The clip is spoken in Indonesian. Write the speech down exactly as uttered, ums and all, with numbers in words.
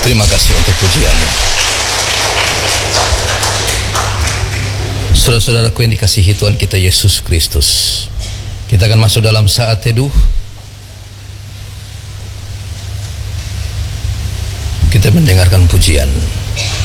Terima kasih untuk pujianmu. Saudara-saudaraku yang dikasihi Tuhan kita Yesus Kristus, kita akan masuk dalam saat teduh. Kita mendengarkan pujian.